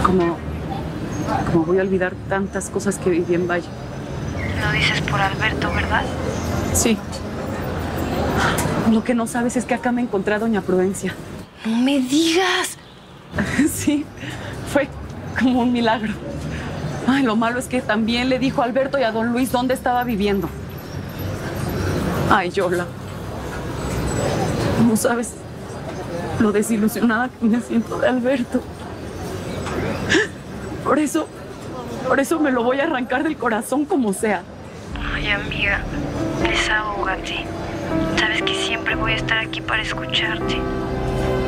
¿Cómo voy a olvidar tantas cosas que viví en Valle? Lo dices por Alberto, ¿verdad? Sí. Lo que no sabes es que acá me encontré a doña Prudencia. ¡No me digas! Sí, fue como un milagro. Ay, lo malo es que también le dijo a Alberto y a don Luis dónde estaba viviendo. Ay, Yola. No sabes lo desilusionada que me siento de Alberto. Por eso me lo voy a arrancar del corazón como sea. Ay, amiga, desahógate. Sabes que siempre voy a estar aquí para escucharte.